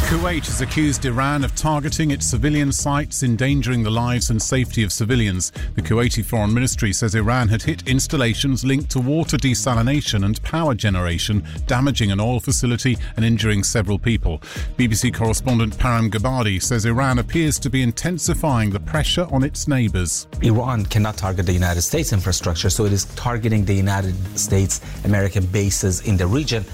Kuwait has accused Iran of targeting its civilian sites, endangering the lives and safety of civilians. The Kuwaiti Foreign Ministry says Iran had hit installations linked to water desalination and power generation, damaging an oil facility and injuring several people. BBC correspondent Param Gabadi says Iran appears to be intensifying the pressure on its neighbours. Iran cannot target the United States infrastructure, so it is targeting the United States American bases in the region.